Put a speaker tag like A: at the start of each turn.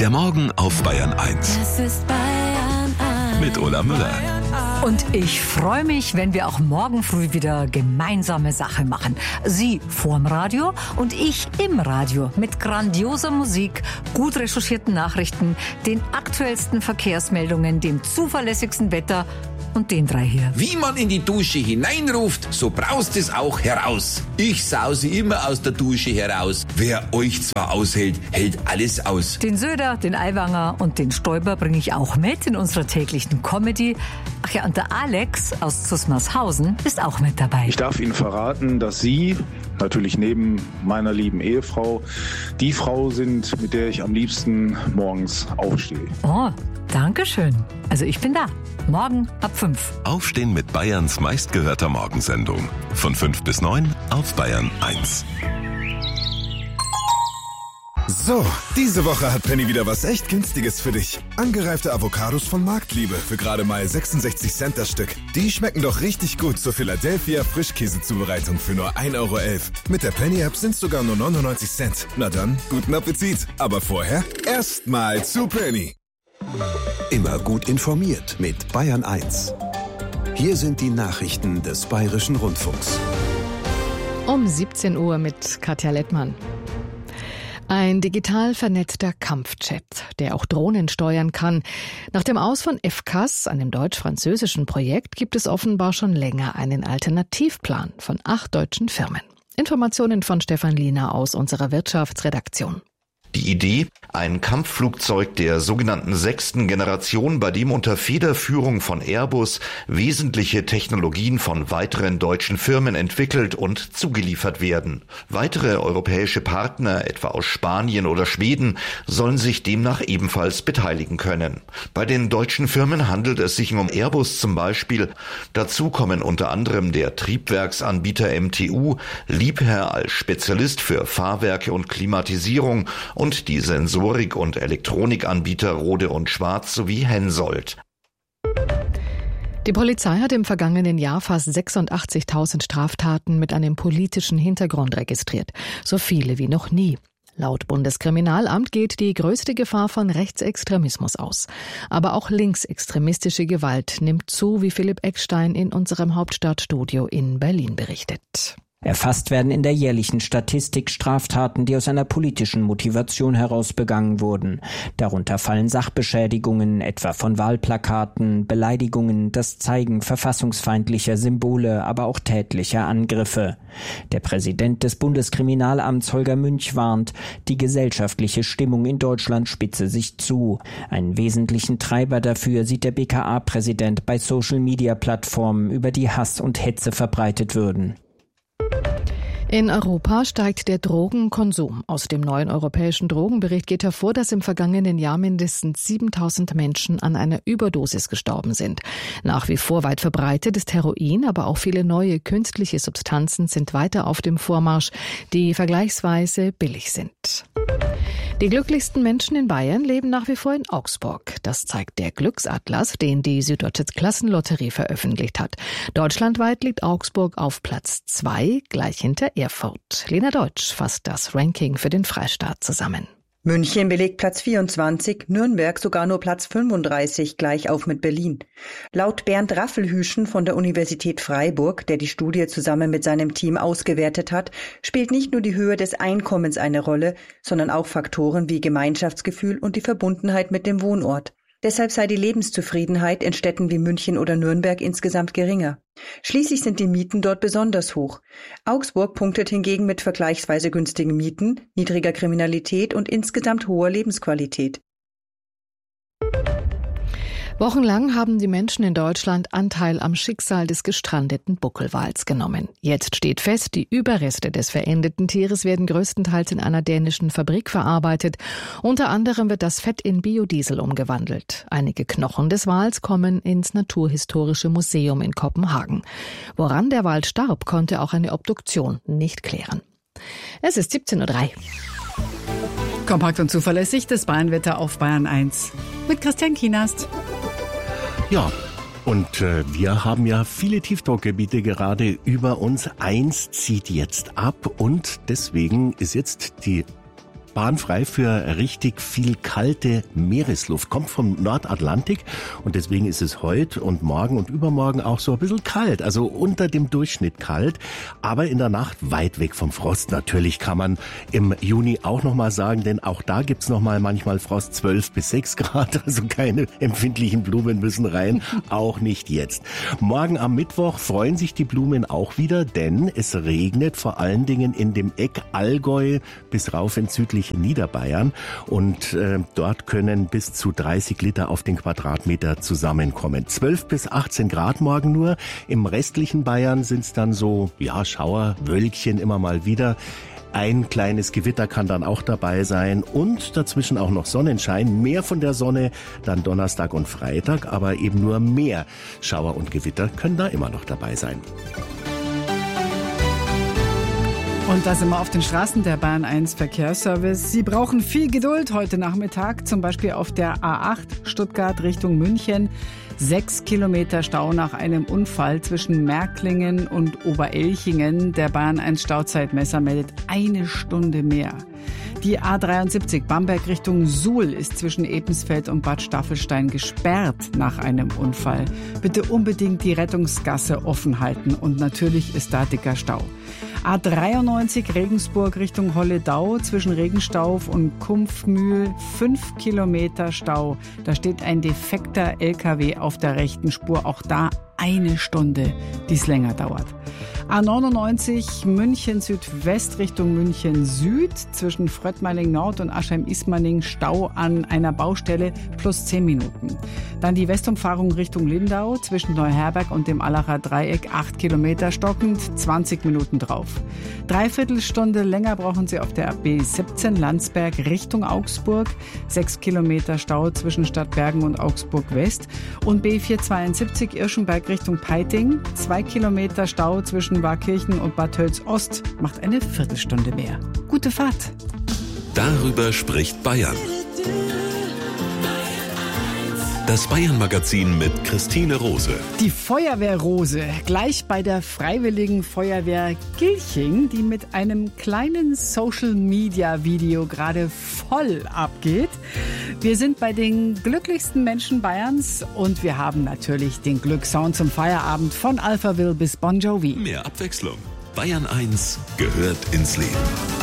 A: Der Morgen auf Bayern 1.
B: Es ist Bayern 1.
A: Mit Ulla Müller.
C: Und ich freue mich, wenn wir auch morgen früh wieder gemeinsame Sache machen. Sie vorm Radio und ich im Radio mit grandioser Musik, gut recherchierten Nachrichten, den aktuellsten Verkehrsmeldungen, dem zuverlässigsten Wetter und den drei hier.
D: Wie man in die Dusche hineinruft, so braust es auch heraus. Ich sause immer aus der Dusche heraus. Wer euch zwar aushält, hält alles aus.
C: Den Söder, den Aiwanger und den Stoiber bringe ich auch mit in unserer täglichen Comedy. Ach ja, und der Alex aus Zusmarshausen ist auch mit dabei.
E: Ich darf Ihnen verraten, dass Sie, natürlich neben meiner lieben Ehefrau, die Frau sind, mit der ich am liebsten morgens aufstehe.
C: Oh, danke schön. Also ich bin da. Morgen ab 5.
A: Aufstehen mit Bayerns meistgehörter Morgensendung. Von 5 bis 9 auf Bayern 1.
F: So, diese Woche hat Penny wieder was echt Günstiges für dich. Angereifte Avocados von Marktliebe für gerade mal 66 Cent das Stück. Die schmecken doch richtig gut zur Philadelphia Frischkäsezubereitung für nur 1,11 Euro. Mit der Penny-App sind's sogar nur 99 Cent. Na dann, guten Appetit. Aber vorher erstmal zu Penny.
G: Immer gut informiert mit Bayern 1. Hier sind die Nachrichten des Bayerischen Rundfunks.
H: Um 17 Uhr mit Katja Lettmann. Ein digital vernetzter Kampfjet, der auch Drohnen steuern kann. Nach dem Aus von FCAS, einem deutsch-französischen Projekt, gibt es offenbar schon länger einen Alternativplan von 8 deutschen Firmen. Informationen von Stefan Liener aus unserer Wirtschaftsredaktion.
I: Die Idee, ein Kampfflugzeug der sogenannten 6. Generation, bei dem unter Federführung von Airbus wesentliche Technologien von weiteren deutschen Firmen entwickelt und zugeliefert werden. Weitere europäische Partner, etwa aus Spanien oder Schweden, sollen sich demnach ebenfalls beteiligen können. Bei den deutschen Firmen handelt es sich um Airbus zum Beispiel. Dazu kommen unter anderem der Triebwerksanbieter MTU, Liebherr als Spezialist für Fahrwerke und Klimatisierung und die Sensorik- und Elektronikanbieter Rohde und Schwarz sowie Hensoldt.
H: Die Polizei hat im vergangenen Jahr fast 86.000 Straftaten mit einem politischen Hintergrund registriert. So viele wie noch nie. Laut Bundeskriminalamt geht die größte Gefahr von Rechtsextremismus aus. Aber auch linksextremistische Gewalt nimmt zu, wie Philipp Eckstein in unserem Hauptstadtstudio in Berlin berichtet.
J: Erfasst werden in der jährlichen Statistik Straftaten, die aus einer politischen Motivation heraus begangen wurden. Darunter fallen Sachbeschädigungen, etwa von Wahlplakaten, Beleidigungen, das Zeigen verfassungsfeindlicher Symbole, aber auch tätlicher Angriffe. Der Präsident des Bundeskriminalamts Holger Münch warnt, die gesellschaftliche Stimmung in Deutschland spitze sich zu. Einen wesentlichen Treiber dafür sieht der BKA-Präsident bei Social-Media-Plattformen, über die Hass und Hetze verbreitet würden.
H: In Europa steigt der Drogenkonsum. Aus dem neuen europäischen Drogenbericht geht hervor, dass im vergangenen Jahr mindestens 7.000 Menschen an einer Überdosis gestorben sind. Nach wie vor weit verbreitet ist Heroin, aber auch viele neue künstliche Substanzen sind weiter auf dem Vormarsch, die vergleichsweise billig sind. Die glücklichsten Menschen in Bayern leben nach wie vor in Augsburg. Das zeigt der Glücksatlas, den die Süddeutsche Klassenlotterie veröffentlicht hat. Deutschlandweit liegt Augsburg auf Platz 2, gleich hinter Erfurt. Lena Deutsch fasst das Ranking für den Freistaat zusammen.
K: München belegt Platz 24, Nürnberg sogar nur Platz 35, gleich auf mit Berlin. Laut Bernd Raffelhüschen von der Universität Freiburg, der die Studie zusammen mit seinem Team ausgewertet hat, spielt nicht nur die Höhe des Einkommens eine Rolle, sondern auch Faktoren wie Gemeinschaftsgefühl und die Verbundenheit mit dem Wohnort. Deshalb sei die Lebenszufriedenheit in Städten wie München oder Nürnberg insgesamt geringer. Schließlich sind die Mieten dort besonders hoch. Augsburg punktet hingegen mit vergleichsweise günstigen Mieten, niedriger Kriminalität und insgesamt hoher Lebensqualität.
H: Wochenlang haben die Menschen in Deutschland Anteil am Schicksal des gestrandeten Buckelwals genommen. Jetzt steht fest, die Überreste des verendeten Tieres werden größtenteils in einer dänischen Fabrik verarbeitet. Unter anderem wird das Fett in Biodiesel umgewandelt. Einige Knochen des Wals kommen ins Naturhistorische Museum in Kopenhagen. Woran der Wal starb, konnte auch eine Obduktion nicht klären. Es ist 17:03 Uhr.
L: Kompakt und zuverlässig das Bayernwetter auf Bayern 1 mit Christian Kienast.
M: Ja, und wir haben ja viele Tiefdruckgebiete gerade über uns. Eins zieht jetzt ab und deswegen ist jetzt die bahnfrei für richtig viel kalte Meeresluft. Kommt vom Nordatlantik und deswegen ist es heute und morgen und übermorgen auch so ein bisschen kalt, also unter dem Durchschnitt kalt, aber in der Nacht weit weg vom Frost. Natürlich kann man im Juni auch nochmal sagen, denn auch da gibt's nochmal manchmal Frost, 12 bis 6 Grad, also keine empfindlichen Blumen müssen rein, auch nicht jetzt. Morgen am Mittwoch freuen sich die Blumen auch wieder, denn es regnet vor allen Dingen in dem Eck Allgäu bis rauf ins südliche Niederbayern und dort können bis zu 30 Liter auf den Quadratmeter zusammenkommen. 12 bis 18 Grad morgen nur. Im restlichen Bayern sind es dann so, ja, Schauer, Wölkchen immer mal wieder. Ein kleines Gewitter kann dann auch dabei sein und dazwischen auch noch Sonnenschein. Mehr von der Sonne dann Donnerstag und Freitag, aber eben nur mehr Schauer und Gewitter können da immer noch dabei sein.
L: Und da sind wir auf den Straßen der Bayern 1 Verkehrsservice. Sie brauchen viel Geduld heute Nachmittag, zum Beispiel auf der A8 Stuttgart Richtung München. 6 Kilometer Stau nach einem Unfall zwischen Märklingen und Oberelchingen. Der Bayern 1 Stauzeitmesser meldet 1 Stunde mehr. Die A73 Bamberg Richtung Suhl ist zwischen Ebensfeld und Bad Staffelstein gesperrt nach einem Unfall. Bitte unbedingt die Rettungsgasse offen halten und natürlich ist da dicker Stau. A93 Regensburg Richtung Holledau zwischen Regenstauf und Kumpfmühl 5 Kilometer Stau. Da steht ein defekter LKW auf der rechten Spur. Auch da 1 Stunde, die es länger dauert. A99 München Südwest Richtung München Süd zwischen Fröttmeiling Nord und Aschheim-Ismaning Stau an einer Baustelle plus 10 Minuten. Dann die Westumfahrung Richtung Lindau zwischen Neuherberg und dem Allacher Dreieck 8 Kilometer stockend, 20 Minuten drauf. 3/4 Stunde länger brauchen Sie auf der B17 Landsberg Richtung Augsburg, 6 Kilometer Stau zwischen Stadtbergen und Augsburg West und B472 Irschenberg Richtung Peiting, 2 Kilometer Stau zwischen Warkirchen und Bad Tölz Ost, macht eine Viertelstunde mehr. Gute Fahrt.
A: Darüber spricht Bayern. Das Bayern-Magazin mit Christine Rose.
L: Die Feuerwehrrose, gleich bei der Freiwilligen Feuerwehr Gilching, die mit einem kleinen Social-Media-Video gerade voll abgeht. Wir sind bei den glücklichsten Menschen Bayerns und wir haben natürlich den Glückssound zum Feierabend von Alphaville bis Bon Jovi.
A: Mehr Abwechslung. Bayern 1 gehört ins Leben.